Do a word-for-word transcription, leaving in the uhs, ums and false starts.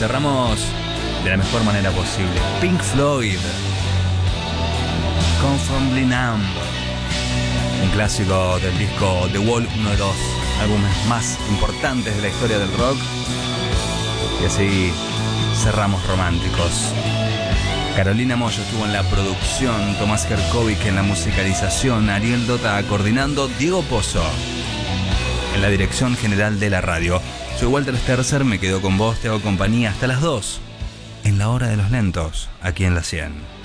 cerramos de la mejor manera posible. Pink Floyd, Comfortably Numb, un clásico del disco The Wall, uno de los álbumes más importantes de la historia del rock. Y así cerramos románticos. Carolina Moyo estuvo en la producción, Tomás Herkovic en la musicalización, Ariel Dota coordinando, Diego Pozo en la dirección general de la radio. Soy Walter Sterzer, me quedo con vos, te hago compañía hasta las dos, en la hora de los lentos, aquí en la cien.